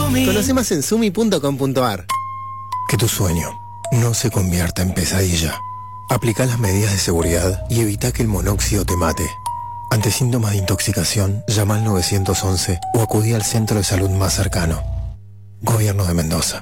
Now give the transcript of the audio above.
Sumi. Conoce más en sumi.com.ar. Que tu sueño no se convierta en pesadilla. Aplica las medidas de seguridad y evita que el monóxido te mate. Ante síntomas de intoxicación, llama al 911 o acudí al centro de salud más cercano. Gobierno de Mendoza.